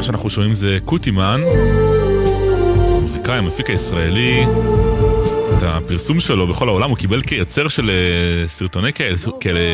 מה שאנחנו שומעים זה קוטימן, מוזיקאי, המפיק הישראלי. את הפרסום שלו בכל העולם הוא קיבל כיצר של סרטוני כאלה